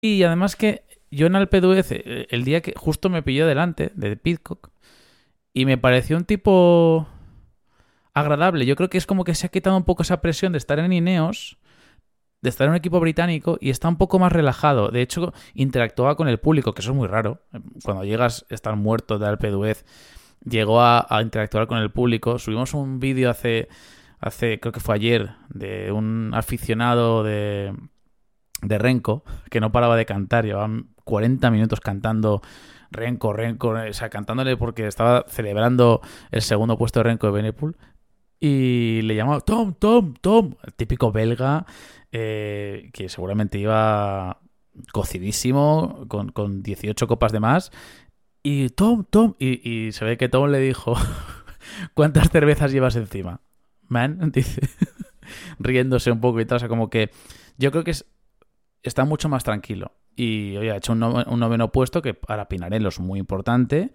Y además que yo en Alpe d'Huez, el día que justo me pilló delante de Pidcock, y me pareció un tipo agradable. Yo creo que es como que se ha quitado un poco esa presión de estar en Ineos, de estar en un equipo británico, y está un poco más relajado. De hecho, interactuaba con el público, que eso es muy raro. Cuando llegas a estar muerto de Alpe d'Huez, llegó a interactuar con el público. Subimos un vídeo creo que fue ayer, de un aficionado de Renko, que no paraba de cantar, llevaban 40 minutos cantando Renko, Renko, o sea, cantándole porque estaba celebrando el segundo puesto de Renko de Benepool. Y le llamaba Tom, Tom, Tom, el típico belga, que seguramente iba cocidísimo, con 18 copas de más. Y Tom, Tom, y se ve que Tom le dijo, ¿cuántas cervezas llevas encima? Man, dice, riéndose un poco y tal, o sea, como que yo creo que está mucho más tranquilo. Y oye, ha hecho un noveno puesto, que para Pinarello es muy importante.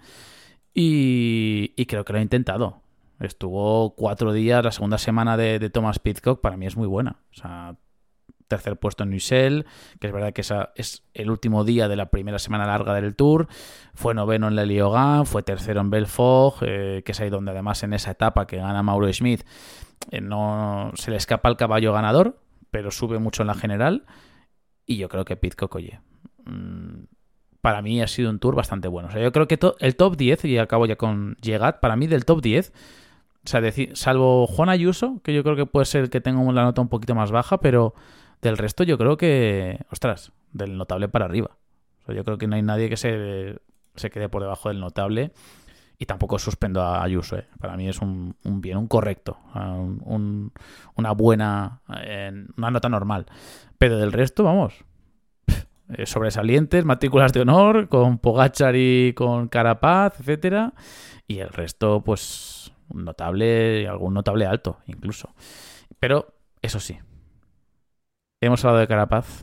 Y creo que lo ha intentado. Estuvo 4 días, la segunda semana de Thomas Pidcock para mí es muy buena. O sea, tercer puesto en Ussel, que es verdad que esa es el último día de la primera semana larga del Tour. Fue noveno en la Liogan, fue tercero en Belfort, que es ahí donde además en esa etapa que gana Mauro Schmid, no se le escapa el caballo ganador, pero sube mucho en la general. Y yo creo que Pidcock, oye, para mí ha sido un tour bastante bueno. O sea, yo creo que el top 10, y acabo ya con Llegat, para mí del top 10, o sea, salvo Juan Ayuso, que yo creo que puede ser el que tenga la nota un poquito más baja, pero del resto yo creo que, ostras, del notable para arriba. O sea, yo creo que no hay nadie que se quede por debajo del notable. Y tampoco suspendo a Ayuso, ¿eh? Para mí es un bien, un correcto, una buena, una nota normal. Pero del resto, vamos, sobresalientes, matrículas de honor, con Pogačar y con Carapaz, etcétera. Y el resto, pues, un notable, algún notable alto, incluso. Pero, eso sí, hemos hablado de Carapaz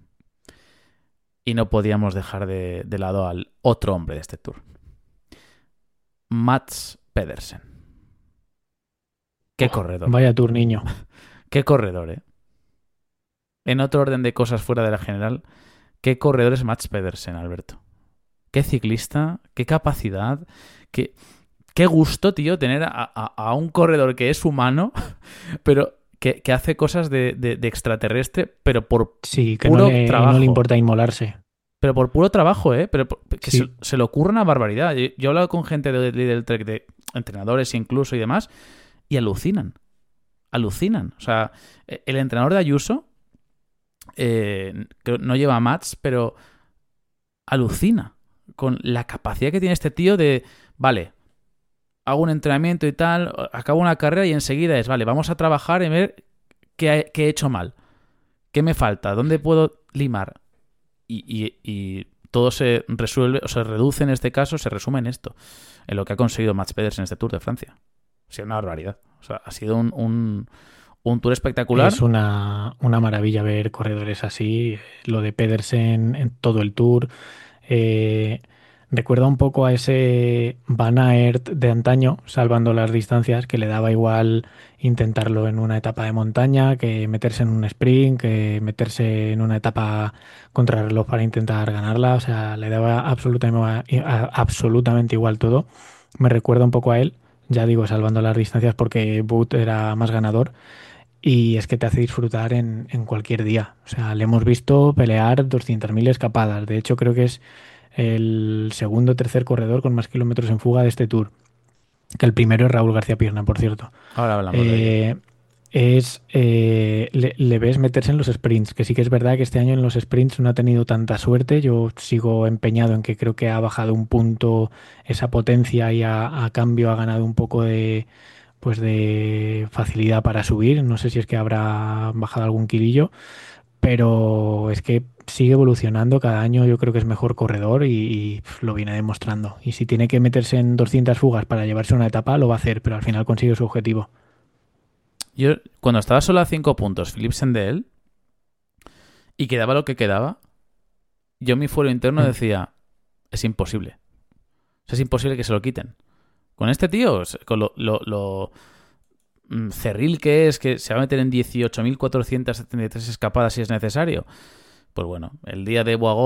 y no podíamos dejar de lado al otro hombre de este tour. Mats Pedersen. Qué Oh, corredor. vaya tour, niño. Qué corredor, ¿eh? En otro orden de cosas fuera de la general, qué corredor es Mats Pedersen, Alberto. Qué ciclista, qué capacidad, qué gusto, tío, tener a un corredor que es humano, pero que hace cosas de extraterrestre, pero por Sí, que puro no le trabajo. importa inmolarse. Pero por puro trabajo, ¿eh? Pero que se, Sí, se le ocurre una barbaridad. Yo he hablado con gente del Trek, de entrenadores incluso y demás, y alucinan. Alucinan. O sea, el entrenador de Ayuso, que no lleva mats, pero alucina con la capacidad que tiene este tío de, vale, hago un entrenamiento y tal, acabo una carrera y enseguida es, vale, vamos a trabajar y ver qué he hecho mal, qué me falta, dónde puedo limar. Y todo se resuelve, o se reduce en este caso, se resume en esto, en lo que ha conseguido Mats Pedersen en este Tour de Francia. Ha sido una barbaridad. O sea, ha sido un tour es espectacular. una maravilla ver corredores así. Lo de Pedersen en todo el tour. Eh, recuerda un poco a ese Van Aert de antaño, salvando las distancias, que le daba igual intentarlo en una etapa de montaña que meterse en un sprint, que meterse en una etapa contrarreloj para intentar ganarla. O sea, le daba absolutamente igual todo. Me recuerda un poco a él, ya digo, salvando las distancias porque Boot era más ganador. Y es que te hace disfrutar en cualquier día. O sea, le hemos visto pelear 200.000 escapadas. De hecho, creo que es el segundo o tercer corredor con más kilómetros en fuga de este Tour. Que el primero es Raúl García Pierna, por cierto. Ahora hablamos de ello. Eh, le ves meterse en los sprints, que sí que es verdad que este año en los sprints no ha tenido tanta suerte. Yo sigo empeñado en que creo que ha bajado un punto esa potencia y a cambio ha ganado un poco de facilidad para subir. No sé si es que habrá bajado algún kilillo, pero es que sigue evolucionando. Cada año yo creo que es mejor corredor y lo viene demostrando. Y si tiene que meterse en 200 fugas para llevarse una etapa, lo va a hacer, pero al final consigue su objetivo. Yo, cuando estaba solo a 5 puntos, Philipsen de él, y quedaba lo que quedaba, yo en mi fuero interno Mm. decía, es imposible. O sea, es imposible que se lo quiten. Con este tío, con lo cerril que es, que se va a meter en 18.473 escapadas si es necesario. pues bueno, el día de Boagón